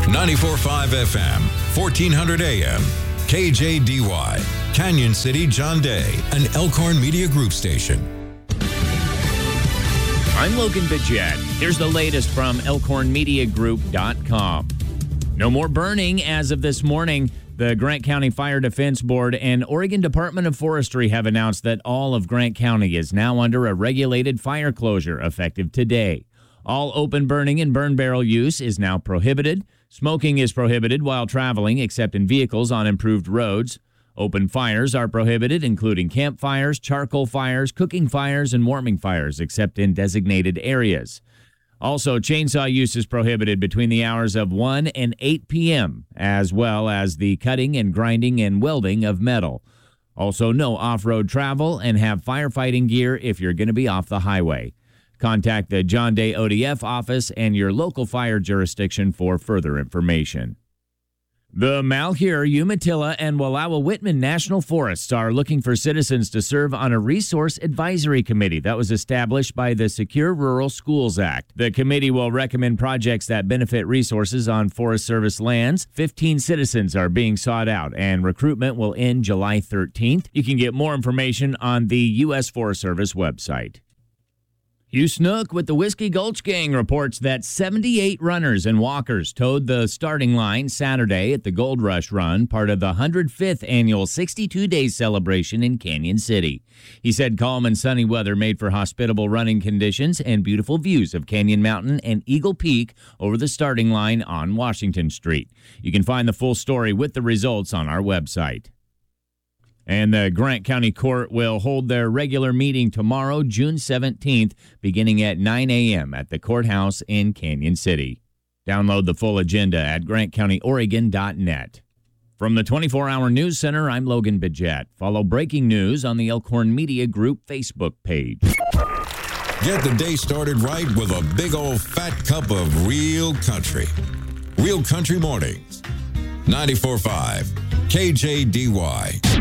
94.5 FM, 1400 AM, KJDY, Canyon City, John Day, an Elkhorn Media Group station. I'm Logan Bidget. Here's the latest from ElkhornMediaGroup.com. No more burning as of this morning. The Grant County Fire Defense Board and Oregon Department of Forestry have announced that all of Grant County is now under a regulated fire closure effective today. All open burning and burn barrel use is now prohibited. Smoking is prohibited while traveling, except in vehicles on improved roads. Open fires are prohibited, including campfires, charcoal fires, cooking fires, and warming fires, except in designated areas. Also, chainsaw use is prohibited between the hours of 1 and 8 p.m., as well as the cutting and grinding and welding of metal. Also, no off-road travel, and have firefighting gear if you're going to be off the highway. Contact the John Day ODF office and your local fire jurisdiction for further information. The Malheur, Umatilla, and Wallowa-Whitman National Forests are looking for citizens to serve on a resource advisory committee that was established by the Secure Rural Schools Act. The committee will recommend projects that benefit resources on Forest Service lands. 15 citizens are being sought out, and recruitment will end July 13th. You can get more information on the U.S. Forest Service website. Hugh Snook with the Whiskey Gulch Gang reports that 78 runners and walkers towed the starting line Saturday at the Gold Rush Run, part of the 105th annual 62-day celebration in Canyon City. He said calm and sunny weather made for hospitable running conditions and beautiful views of Canyon Mountain and Eagle Peak over the starting line on Washington Street. You can find the full story with the results on our website. And the Grant County Court will hold their regular meeting tomorrow, June 17th, beginning at 9 a.m. at the courthouse in Canyon City. Download the full agenda at grantcountyoregon.net. From the 24-Hour News Center, I'm Logan Bidget. Follow breaking news on the Elkhorn Media Group Facebook page. Get the day started right with a big old fat cup of real country. Real Country Mornings. 94.5 KJDY.